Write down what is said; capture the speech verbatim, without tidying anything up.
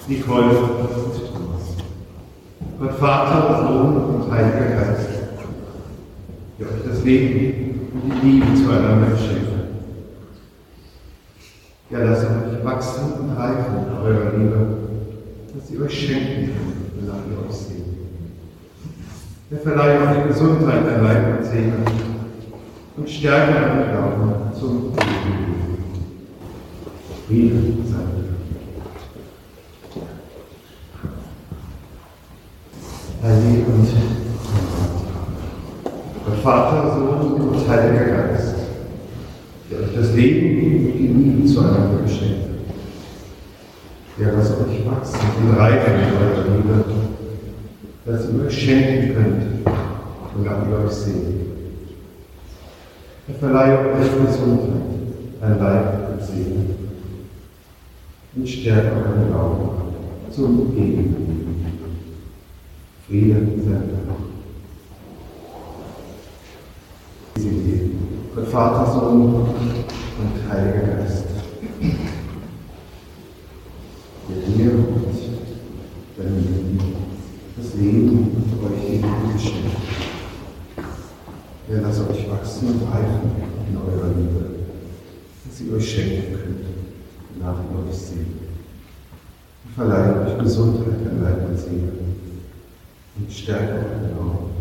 Nicole und Thomas. Gott Vater, Sohn und Heiliger Geist, der euch das Leben und die Liebe zueinander schenkt. Ja, lasst euch wachsen und reifen in eurer Liebe, dass sie euch schenken kann, wonach ihr euch seht. Der verleihe euch Gesundheit an Leib und Seele und Stärke an Glauben zum Leben. Friede sei mit euch. Heilige und Gott Vater, Sohn und Heiliger Geist, der euch das Leben und die Liebe zueinander geschenkt hat. Der lasst euch wachsen und reifen in eurer Liebe, dass ihr euch schenken könnt, wonach ihr euch seht. Er verleihe euch Gesundheit an Leib und Seele und stärke euren Glauben zum ewigen Leben. Friede sei mit euch. Gott Vater, Sohn und Heiliger Geist, der dir und deinem das Leben und euch die Liebe geschenkt. Der lasst euch wachsen und reifen in eurer Liebe, dass ihr euch schenken könnt, nach ihr euch seht. Und verleiht euch Gesundheit an Leib und Seele und stärke euren Glauben